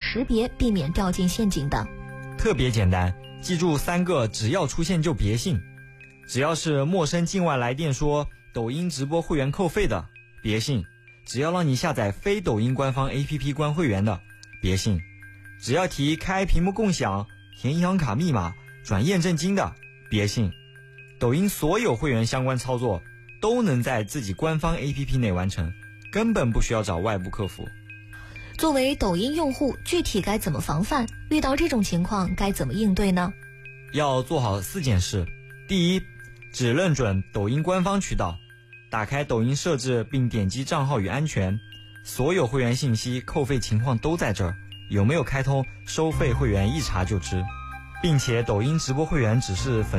识别，避免掉进陷阱的？ 特别简单，记住3个只要出现就别信。只要是陌生境外来电说抖音直播会员扣费的，别信；只要让你下载非抖音官方 APP 关会员的，别信；只要提开屏幕共享、填银行卡密码、转验证金的，别信。抖音所有会员相关操作都能在自己官方 APP 内完成，根本不需要找外部客服。 作为抖音用户，具体该怎么防范？遇到这种情况该怎么应对呢？ 要做好4件事。第一，只认准抖音官方渠道，打开抖音设置并点击账号与安全，所有会员信息、扣费情况都在这儿，有没有开通收费会员一查就知，并且抖音直播会员只是粉